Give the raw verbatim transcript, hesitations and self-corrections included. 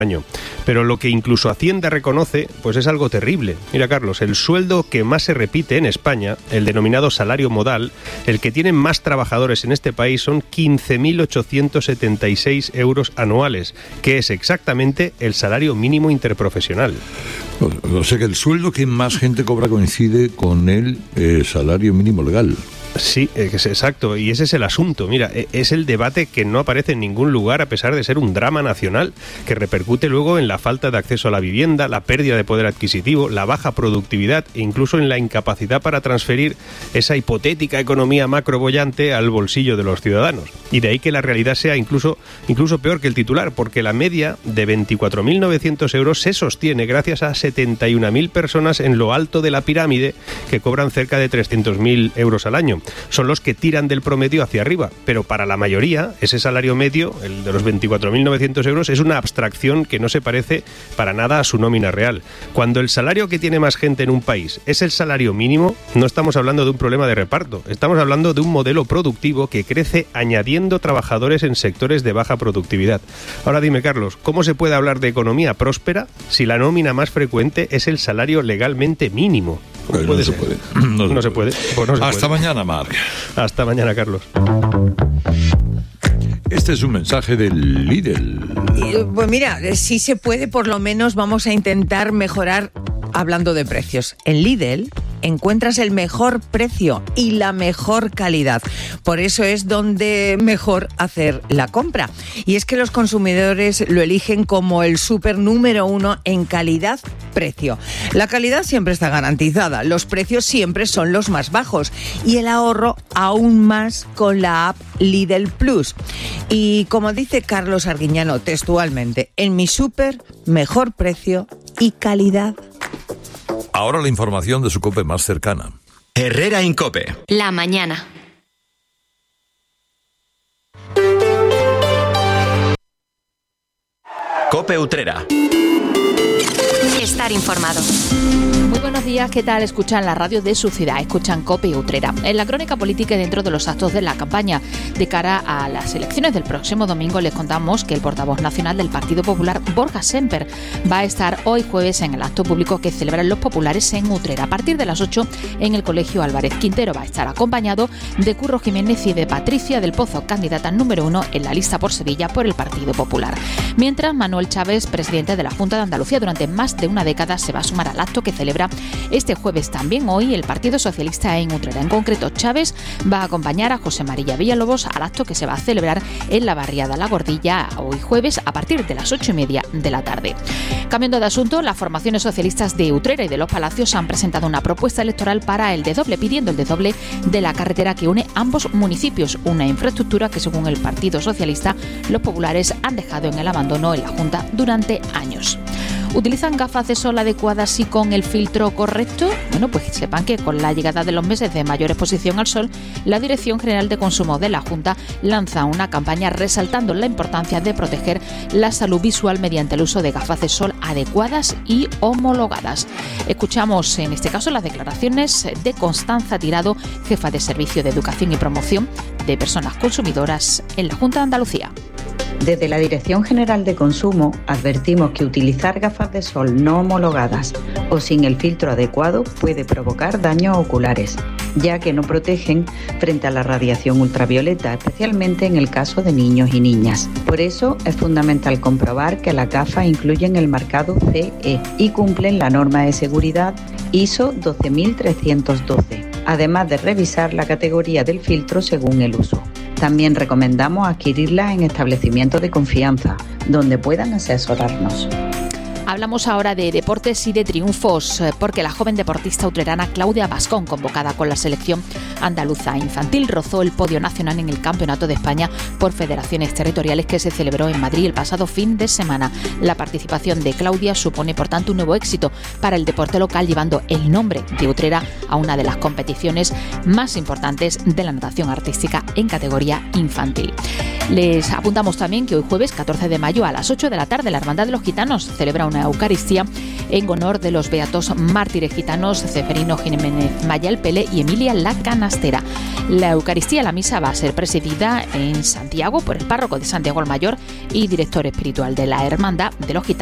año. Pero lo que incluso Hacienda reconoce, pues es algo terrible. Mira, Carlos, el sueldo que más se repite en España, el denominado salario modal, el que tienen más trabajadores en este país, son quince mil ochocientos setenta y seis euros anuales, que es exactamente el salario mínimo interprofesional. O, o sea que el sueldo que más gente cobra coincide con el eh, salario mínimo legal. Sí, es exacto, y ese es el asunto. Mira, es el debate que no aparece en ningún lugar a pesar de ser un drama nacional que repercute luego en la falta de acceso a la vivienda, la pérdida de poder adquisitivo, la baja productividad e incluso en la incapacidad para transferir esa hipotética economía macroboyante al bolsillo de los ciudadanos. Y de ahí que la realidad sea incluso, incluso peor que el titular, porque la media de veinticuatro mil novecientos euros se sostiene gracias a setenta y una mil personas en lo alto de la pirámide que cobran cerca de trescientos mil euros al año. Son los que tiran del promedio hacia arriba, pero para la mayoría ese salario medio, el de los veinticuatro mil novecientos euros, es una abstracción que no se parece para nada a su nómina real. Cuando el salario que tiene más gente en un país es el salario mínimo, no estamos hablando de un problema de reparto, estamos hablando de un modelo productivo que crece añadiendo trabajadores en sectores de baja productividad. Ahora dime, Carlos, ¿cómo se puede hablar de economía próspera si la nómina más frecuente es el salario legalmente mínimo? Pues no, se puede. no, no se puede. Pues no se Hasta puede. mañana, Marc. Hasta mañana, Carlos. Este es un mensaje del Lidl. Pues mira, si se puede, por lo menos vamos a intentar mejorar hablando de precios. En Lidl encuentras el mejor precio y la mejor calidad. Por eso es donde mejor hacer la compra. Y es que los consumidores lo eligen como el súper número uno en calidad-precio. La calidad siempre está garantizada, los precios siempre son los más bajos y el ahorro aún más con la app Lidl Plus. Y como dice Carlos Arguiñano textualmente, en mi súper, mejor precio y calidad. Ahora la información de su COPE más cercana. Herrera Incope. La mañana. COPE Utrera. Estar informado. Muy buenos días, ¿qué tal? Escuchan la radio de su ciudad, escuchan COPE y Utrera. En la crónica política y dentro de los actos de la campaña de cara a las elecciones del próximo domingo les contamos que el portavoz nacional del Partido Popular, Borja Semper, va a estar hoy jueves en el acto público que celebran los populares en Utrera. A partir de las ocho en el Colegio Álvarez Quintero va a estar acompañado de Curro Jiménez y de Patricia del Pozo, candidata número uno en la lista por Sevilla por el Partido Popular. Mientras Manuel Chávez, presidente de la Junta de Andalucía durante más de una década, se va a sumar al acto que celebra este jueves también hoy el Partido Socialista en Utrera. En concreto, Chávez va a acompañar a José María Villalobos al acto que se va a celebrar en la barriada La Gordilla hoy jueves a partir de las ocho y media de la tarde. Cambiando de asunto, las formaciones socialistas de Utrera y de Los Palacios han presentado una propuesta electoral para el desdoble, pidiendo el desdoble de la carretera que une ambos municipios, una infraestructura que según el Partido Socialista los populares han dejado en el abandono en la Junta durante años. ¿Utilizan gafas de sol adecuadas y con el filtro correcto? Bueno, pues sepan que con la llegada de los meses de mayor exposición al sol, la Dirección General de Consumo de la Junta lanza una campaña resaltando la importancia de proteger la salud visual mediante el uso de gafas de sol adecuadas y homologadas. Escuchamos en este caso las declaraciones de Constanza Tirado, jefa de Servicio de Educación y Promoción de Personas Consumidoras en la Junta de Andalucía. Desde la Dirección General de Consumo advertimos que utilizar gafas de sol no homologadas o sin el filtro adecuado puede provocar daños oculares, ya que no protegen frente a la radiación ultravioleta, especialmente en el caso de niños y niñas. Por eso es fundamental comprobar que las gafas incluyen el marcado C E y cumplen la norma de seguridad I S O doce mil trescientos doce, además de revisar la categoría del filtro según el uso. También recomendamos adquirirlas en establecimientos de confianza, donde puedan asesorarnos. Hablamos ahora de deportes y de triunfos, porque la joven deportista utrerana Claudia Bascón, convocada con la selección andaluza infantil, rozó el podio nacional en el Campeonato de España por federaciones territoriales que se celebró en Madrid el pasado fin de semana. La participación de Claudia supone, por tanto, un nuevo éxito para el deporte local, llevando el nombre de Utrera a una de las competiciones más importantes de la natación artística en categoría infantil. Les apuntamos también que hoy jueves catorce de mayo a las ocho de la tarde la Hermandad de los Gitanos celebra una Eucaristía en honor de los beatos mártires gitanos Ceferino Jiménez Mayalpele y Emilia la Canastera. La Eucaristía, la misa, va a ser presidida en Santiago por el párroco de Santiago el Mayor y director espiritual de la Hermandad de los Gitanos